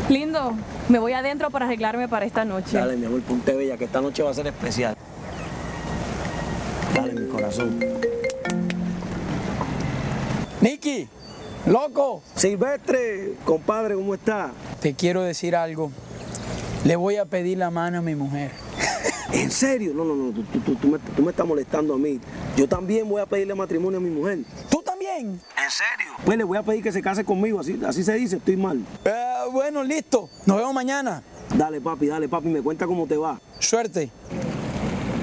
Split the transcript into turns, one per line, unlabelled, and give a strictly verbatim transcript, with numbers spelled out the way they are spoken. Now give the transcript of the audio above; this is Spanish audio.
Lindo, me voy adentro para arreglarme para esta noche.
Dale, mi amor, ponte bella, que esta noche va a ser especial. Dale, mi corazón.
Nicky, loco,
Silvestre, compadre, ¿cómo está?
te quiero decir algo. Le voy a pedir la mano a mi mujer.
¿En serio? No, no, no, tú, tú, tú, tú me, tú me estás molestando a mí. Yo también voy a pedirle matrimonio a mi mujer.
¿Tú también?
¿En serio? Pues le voy a pedir que se case conmigo, así, así se dice, estoy mal.
Eh, bueno, listo. Nos vemos mañana.
Dale, papi, dale, papi, me cuenta cómo te va.
Suerte.